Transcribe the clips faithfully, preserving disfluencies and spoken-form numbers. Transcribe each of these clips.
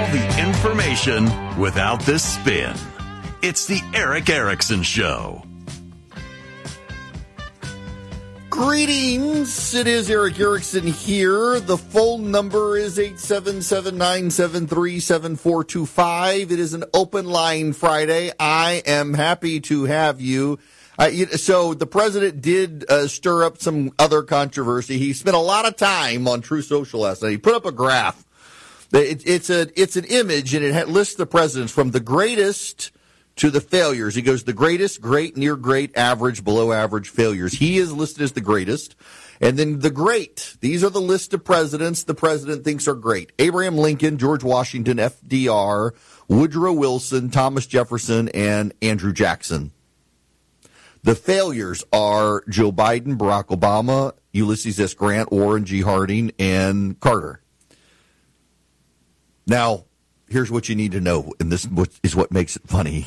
the information without the spin. It's the Erick Erickson Show. Greetings. It is Erick Erickson here. The phone number is eight seven seven, nine seven three, seven four two five. It is an open line Friday. I am happy to have you. Uh, so the president did uh, stir up some other controversy. He spent a lot of time on True Social last night. He put up a graph. It, it's a it's an image, and it lists the presidents from the greatest to the failures. He goes the greatest, great, near great, average, below average, failures. He is listed as the greatest. And then the great. These are the list of presidents the president thinks are great. Abraham Lincoln, George Washington, F D R, Woodrow Wilson, Thomas Jefferson, and Andrew Jackson. The failures are Joe Biden, Barack Obama, Ulysses S. Grant, Warren G. Harding, and Carter. Now, here's what you need to know, and this is what makes it funny.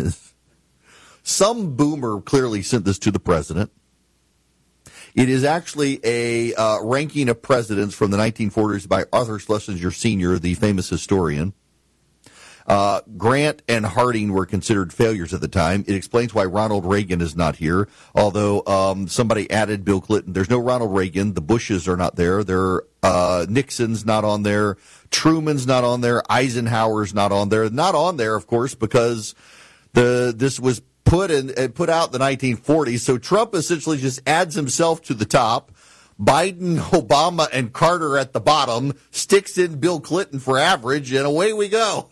Some boomer clearly sent this to the president. It is actually a uh, ranking of presidents from the nineteen forties by Arthur Schlesinger Senior, the famous historian. Uh, Grant and Harding were considered failures at the time. It explains why Ronald Reagan is not here, although um, somebody added Bill Clinton. There's no Ronald Reagan. The Bushes are not there. There, uh, Nixon's not on there. Truman's not on there. Eisenhower's not on there. Not on there, of course, because the this was put in put out in the nineteen forties. So Trump essentially just adds himself to the top. Biden, Obama, and Carter at the bottom, sticks in Bill Clinton for average, and away we go.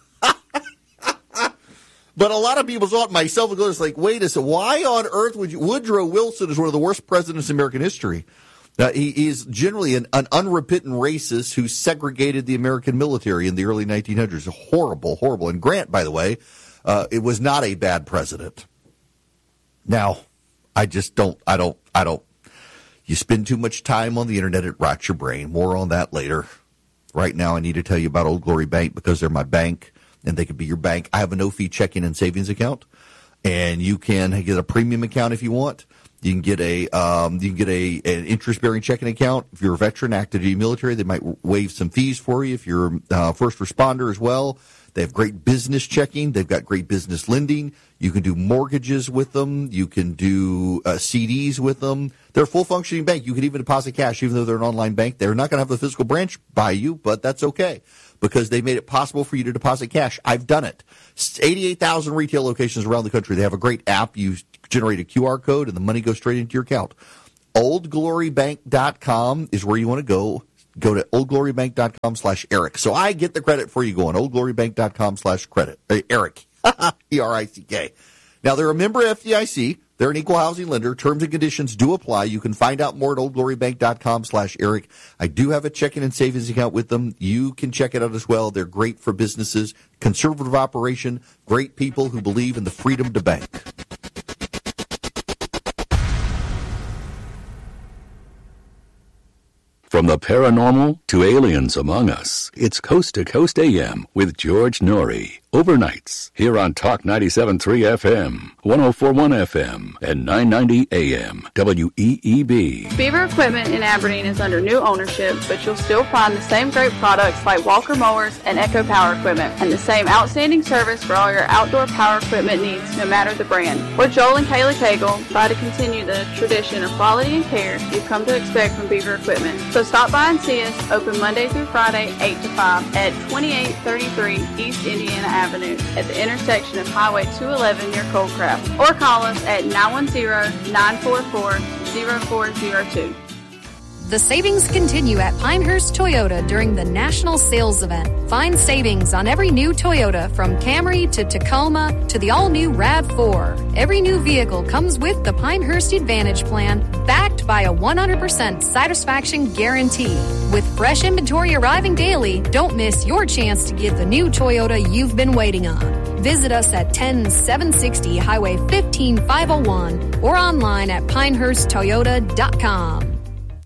But a lot of people saw it, myself included, it's like, wait a second, why on earth would you? Woodrow Wilson is one of the worst presidents in American history. Uh, he is generally an, an unrepentant racist who segregated the American military in the early nineteen hundreds. Horrible, horrible. And Grant, by the way, uh, it was not a bad president. Now, I just don't, I don't, I don't, you spend too much time on the internet, it rots your brain. More on that later. Right now, I need to tell you about Old Glory Bank because they're my bank. And they could be your bank. I have a no-fee checking and savings account, and you can get a premium account if you want. You can get a um, you can get a an interest-bearing checking account. If you're a veteran, active duty military, they might waive some fees for you. If you're a uh, first responder as well, they have great business checking. They've got great business lending. You can do mortgages with them. You can do uh, C Ds with them. They're a full-functioning bank. You can even deposit cash, even though they're an online bank. They're not going to have the physical branch by you, but that's okay, because they made it possible for you to deposit cash. I've done it. eighty-eight thousand retail locations around the country. They have a great app. You generate a Q R code, and the money goes straight into your account. old glory bank dot com is where you want to go. Go to old glory bank dot com slash Eric. So I get the credit for you going. old glory bank dot com slash credit. Uh, Eric. E R I C K. Now, they're a member of F D I C. They're an equal housing lender. Terms and conditions do apply. You can find out more at old glory bank dot com slash Eric. I do have a checking and savings account with them. You can check it out as well. They're great for businesses, conservative operation, great people who believe in the freedom to bank. From the paranormal to aliens among us, it's Coast to Coast A M with George Norrie. Overnights here on Talk ninety-seven point three F M, one oh four point one F M, and nine ninety A M, W E E B. Beaver Equipment in Aberdeen is under new ownership, but you'll still find the same great products like Walker Mowers and Echo Power Equipment, and the same outstanding service for all your outdoor power equipment needs, no matter the brand. We're Joel and Kayla Cagle, try to continue the tradition of quality and care you've come to expect from Beaver Equipment. So stop by and see us, open Monday through Friday, eight to five, at twenty-eight thirty-three East Indiana Avenue at the intersection of Highway two eleven near Coldcraft, or call us at nine one zero, nine four four, zero four zero two. The savings continue at Pinehurst Toyota during the National Sales Event. Find savings on every new Toyota, from Camry to Tacoma to the all-new RAV four. Every new vehicle comes with the Pinehurst Advantage Plan, backed by a one hundred percent satisfaction guarantee. With fresh inventory arriving daily, don't miss your chance to get the new Toyota you've been waiting on. Visit us at ten seven sixty Highway fifteen five oh one or online at pinehurst toyota dot com.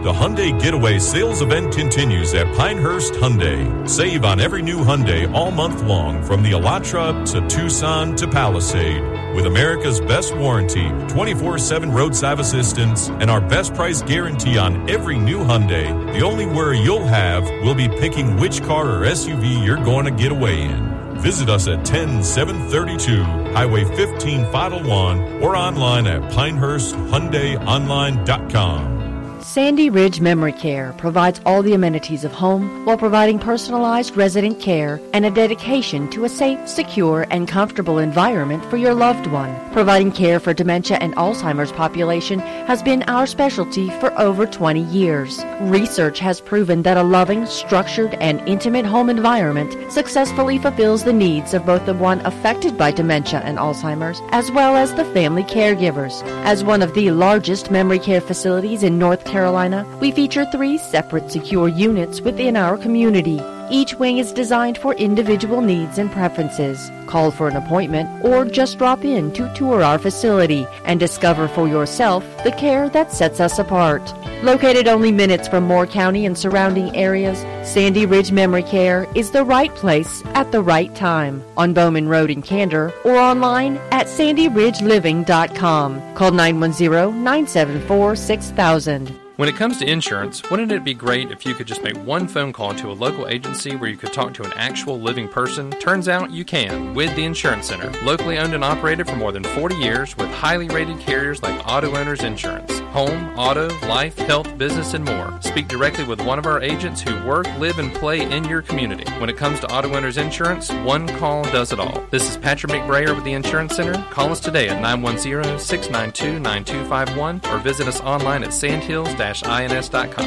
The Hyundai Getaway sales event continues at Pinehurst Hyundai. Save on every new Hyundai all month long, from the Elantra to Tucson to Palisade. With America's best warranty, twenty-four seven roadside assistance, and our best price guarantee on every new Hyundai, the only worry you'll have will be picking which car or S U V you're going to get away in. Visit us at ten seven thirty-two Highway fifteen five oh one or online at pinehurst hyundai online dot com. Sandy Ridge Memory Care provides all the amenities of home while providing personalized resident care and a dedication to a safe, secure, and comfortable environment for your loved one. Providing care for dementia and Alzheimer's population has been our specialty for over twenty years. Research has proven that a loving, structured, and intimate home environment successfully fulfills the needs of both the one affected by dementia and Alzheimer's, as well as the family caregivers. As one of the largest memory care facilities in North Carolina, Carolina, we feature three separate secure units within our community. Each wing is designed for individual needs and preferences. Call for an appointment or just drop in to tour our facility and discover for yourself the care that sets us apart. Located only minutes from Moore County and surrounding areas, Sandy Ridge Memory Care is the right place at the right time. On Bowman Road in Candor or online at sandy ridge living dot com. Call nine one zero, nine seven four, six thousand. When it comes to insurance, wouldn't it be great if you could just make one phone call to a local agency where you could talk to an actual living person? Turns out you can with the Insurance Center. Locally owned and operated for more than forty years with highly rated carriers like Auto Owners Insurance. Home, auto, life, health, business, and more. Speak directly with one of our agents who work, live, and play in your community. When it comes to Auto Owners Insurance, one call does it all. This is Patrick McBrayer with the Insurance Center. Call us today at nine one zero, six nine two, nine two five one or visit us online at sandhills dash ins dot com.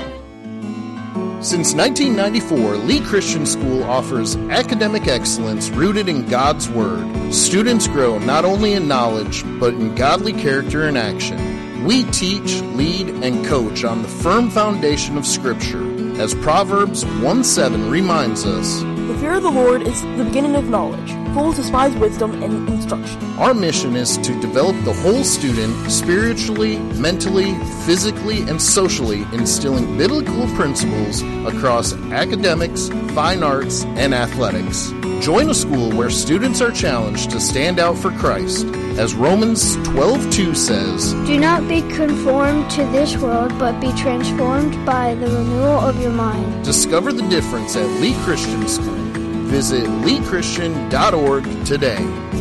Since nineteen ninety-four, Lee Christian School offers academic excellence rooted in God's Word. Students grow not only in knowledge, but in godly character and action. We teach, lead, and coach on the firm foundation of Scripture. As Proverbs one seven reminds us, the fear of the Lord is the beginning of knowledge. Fools despise wisdom and instruction. Our mission is to develop the whole student spiritually, mentally, physically, and socially, instilling biblical principles across academics, fine arts, and athletics. Join a school where students are challenged to stand out for Christ. As Romans twelve two says, do not be conformed to this world, but be transformed by the renewal of your mind. Discover the difference at Lee Christian School. Visit lee christian dot org today.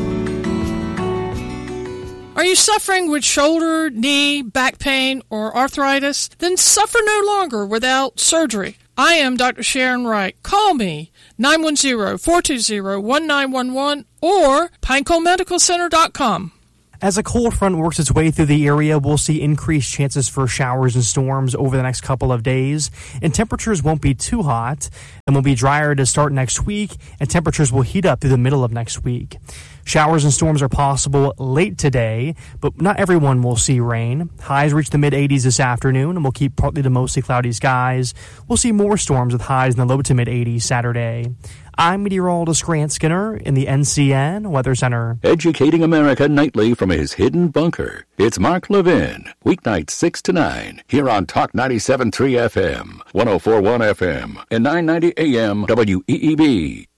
Are you suffering with shoulder, knee, back pain, or arthritis? Then suffer no longer without surgery. I am Doctor Sharon Wright. Call me, nine one zero, four two zero, one nine one one or pinecone medical center dot com. As a cold front works its way through the area, we'll see increased chances for showers and storms over the next couple of days, and temperatures won't be too hot and will be drier to start next week, and temperatures will heat up through the middle of next week. Showers and storms are possible late today, but not everyone will see rain. Highs reach the mid-eighties this afternoon, and we'll keep partly to mostly cloudy skies. We'll see more storms with highs in the low to mid-eighties Saturday. I'm meteorologist Grant Skinner in the N C N Weather Center. Educating America nightly from his hidden bunker. It's Mark Levin, weeknights six to nine, here on Talk ninety-seven point three F M, one oh four point one F M, and nine ninety A M W E E B.